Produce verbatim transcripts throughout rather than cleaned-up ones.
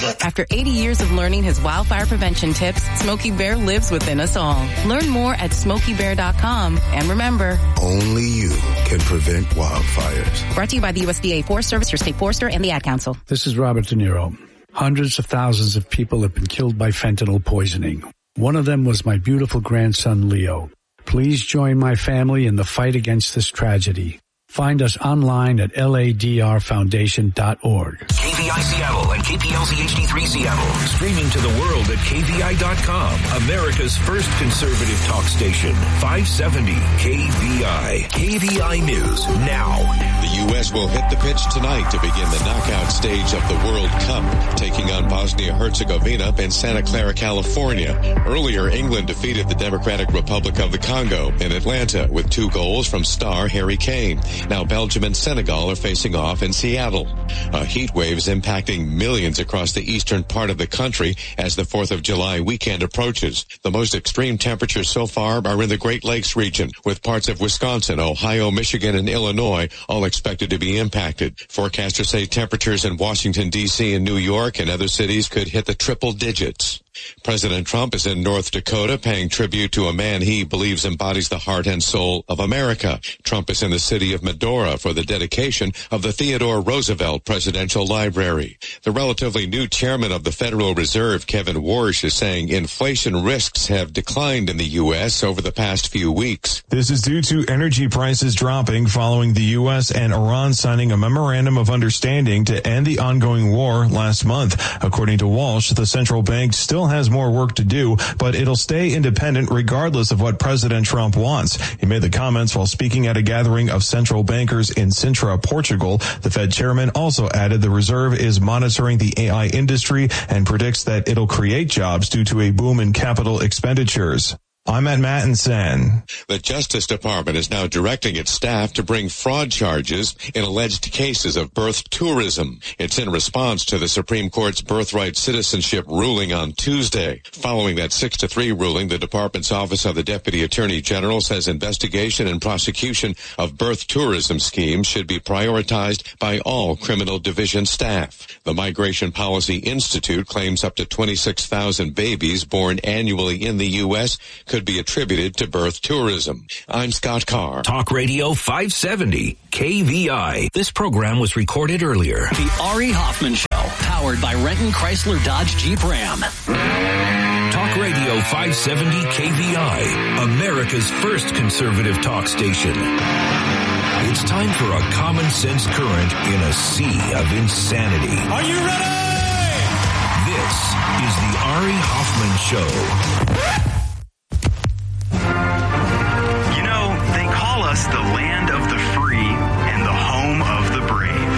After eighty years of learning his wildfire prevention tips, Smokey Bear lives within us all. Learn more at smokey bear dot com. And remember, only you can prevent wildfires. Brought to you by the U S D A Forest Service, your state forester, and the Ad Council. This is Robert De Niro. Hundreds of thousands of people have been killed by fentanyl poisoning. One of them was my beautiful grandson, Leo. Please join my family in the fight against this tragedy. Find us online at L A D R foundation dot org. K V I Seattle and K P L Z H D three Seattle. Streaming to the world at K V I dot com. America's first conservative talk station. five seventy K V I. K V I News now. The U S will hit the pitch tonight to begin the knockout stage of the World Cup, taking on Bosnia-Herzegovina in Santa Clara, California. Earlier, England defeated the Democratic Republic of the Congo in Atlanta with two goals from star Harry Kane. Now Belgium and Senegal are facing off in Seattle. A heat wave is impacting millions across the eastern part of the country as the fourth of July weekend approaches. The most extreme temperatures so far are in the Great Lakes region, with parts of Wisconsin, Ohio, Michigan, and Illinois all expected to be impacted. Forecasters say temperatures in Washington, D C and New York and other cities could hit the triple digits. President Trump is in North Dakota paying tribute to a man he believes embodies the heart and soul of America. Trump is in the city of Medora for the dedication of the Theodore Roosevelt Presidential Library. The relatively new chairman of the Federal Reserve, Kevin Warsh, is saying inflation risks have declined in the U S over the past few weeks. This is due to energy prices dropping following the U S and Iran signing a memorandum of understanding to end the ongoing war last month. According to Walsh, the central bank still has more work to do, but it'll stay independent regardless of what President Trump wants. He made the comments while speaking at a gathering of central bankers in Sintra, Portugal. The Fed chairman also added the reserve is monitoring the A I industry and predicts that it'll create jobs due to a boom in capital expenditures. I'm at Matt and Sen. The Justice Department is now directing its staff to bring fraud charges in alleged cases of birth tourism. It's in response to the Supreme Court's birthright citizenship ruling on Tuesday. Following that six to three ruling, the department's Office of the Deputy Attorney General says investigation and prosecution of birth tourism schemes should be prioritized by all criminal division staff. The Migration Policy Institute claims up to twenty-six thousand babies born annually in the U S could be attributed to birth tourism. I'm Scott Carr. Talk Radio five seventy K V I. This program was recorded earlier. The Ari Hoffman Show, powered by Renton Chrysler Dodge Jeep Ram. Talk Radio five seventy K V I, America's first conservative talk station. It's time for a common sense current in a sea of insanity. Are you ready? This is the Ari Hoffman Show. You know, they call us the land of the free and the home of the brave.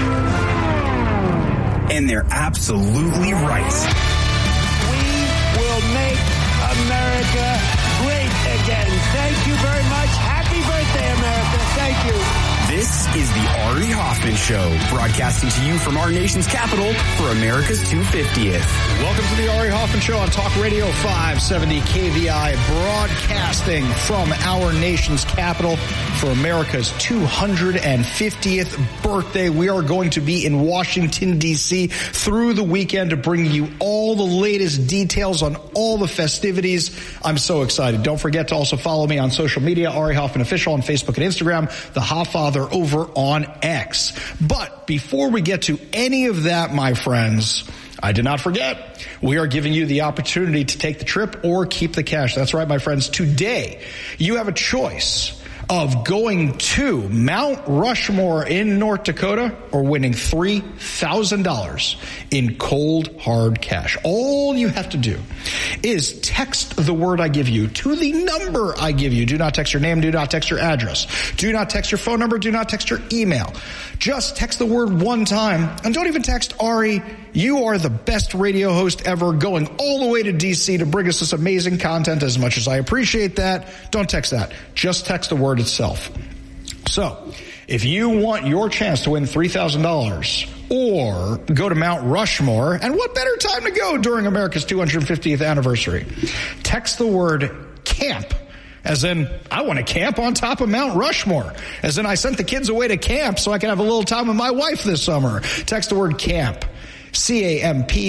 And they're absolutely right. We will make America great again. Thank you very much. Happy birthday, America. Thank you. This is the Ari Hoffman Show, broadcasting to you from our nation's capital for America's two hundred fiftieth. Welcome to the Ari Hoffman Show on Talk Radio five seventy K V I, broadcasting from our nation's capital for America's two hundred fiftieth birthday. We are going to be in Washington, D C through the weekend to bring you all the latest details on all the festivities. I'm so excited. Don't forget to also follow me on social media, Ari Hoffman Official on Facebook and Instagram, The Hoffather over on X. But before we get to any of that, my friends, I did not forget, we are giving you the opportunity to take the trip or keep the cash. That's right, my friends. Today, you have a choice of going to Mount Rushmore in North Dakota or winning three thousand dollars in cold, hard cash. All you have to do is text the word I give you to the number I give you. Do not text your name. Do not text your address. Do not text your phone number. Do not text your email. Just text the word one time, and don't even text Ari. You are the best radio host ever, going all the way to D C to bring us this amazing content. As much as I appreciate that, don't text that. Just text the word itself. So, if you want your chance to win three thousand dollars or go to Mount Rushmore, and what better time to go during America's two hundred fiftieth anniversary? Text the word camp. As in, I want to camp on top of Mount Rushmore. As in, I sent the kids away to camp so I can have a little time with my wife this summer. Text the word camp. C A M P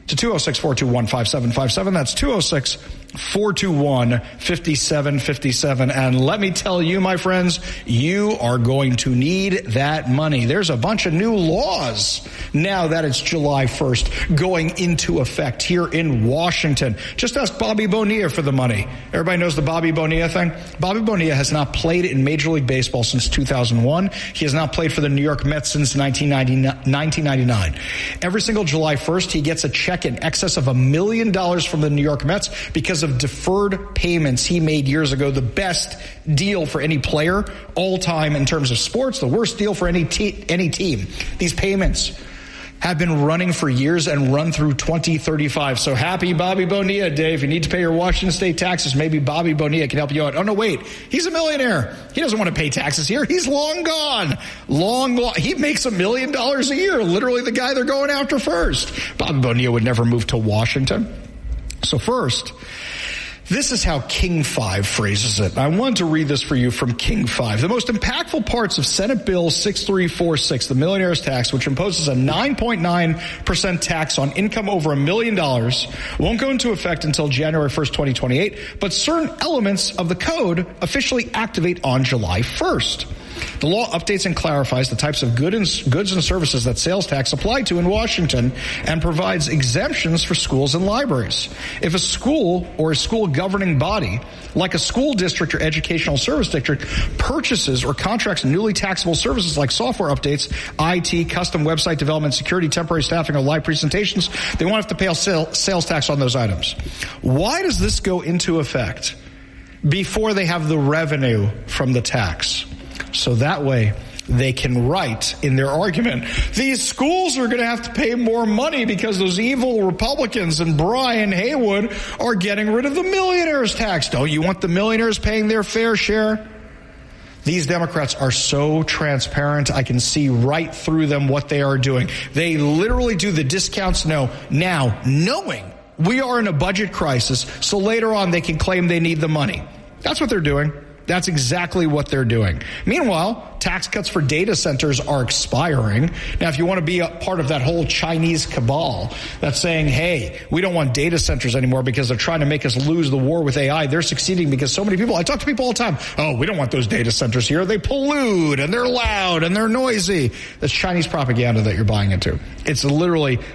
to two oh six, four two one, five seven five seven. That's two oh six, four two one, five seven five seven. And let me tell you, my friends, you are going to need that money. There's a bunch of new laws now that it's July first going into effect here in Washington. Just ask Bobby Bonilla for the money. Everybody knows the Bobby Bonilla thing? Bobby Bonilla has not played in Major League Baseball since two thousand one. He has not played for the New York Mets since nineteen ninety-nine. Every single July first, he gets a check in excess of a million dollars from the New York Mets because of deferred payments he made years ago. The best deal for any player all time in terms of sports, the worst deal for any te- any team. These payments have been running for years and run through twenty thirty-five. So happy Bobby Bonilla Day. If you need to pay your Washington State taxes, maybe Bobby Bonilla can help you out. Oh, no, wait. He's a millionaire. He doesn't want to pay taxes here. He's long gone. Long, long. He makes a million dollars a year. Literally the guy they're going after first. Bobby Bonilla would never move to Washington. So first, this is how King five phrases it. I wanted to read this for you from King five. The most impactful parts of Senate Bill sixty-three forty-six, the millionaire's tax, which imposes a nine point nine percent tax on income over a million dollars, won't go into effect until January first, twenty twenty-eight, but certain elements of the code officially activate on July first. The law updates and clarifies the types of good and, goods and services that sales tax apply to in Washington and provides exemptions for schools and libraries. If a school or a school governing body, like a school district or educational service district, purchases or contracts newly taxable services like software updates, I T, custom website development, security, temporary staffing, or live presentations, they won't have to pay a sale, sales tax on those items. Why does this go into effect before they have the revenue from the tax? So that way they can write in their argument, these schools are going to have to pay more money because those evil Republicans and Brian Haywood are getting rid of the millionaire's tax. Don't you want the millionaires paying their fair share? These Democrats are so transparent. I can see right through them what they are doing. They literally do the discounts no, now, knowing we are in a budget crisis, so later on they can claim they need the money. That's what they're doing. That's exactly what they're doing. Meanwhile, tax cuts for data centers are expiring. Now, if you want to be a part of that whole Chinese cabal that's saying, hey, we don't want data centers anymore because they're trying to make us lose the war with A I, they're succeeding because so many people, I talk to people all the time, oh, we don't want those data centers here. They pollute and they're loud and they're noisy. That's Chinese propaganda that you're buying into. It's literally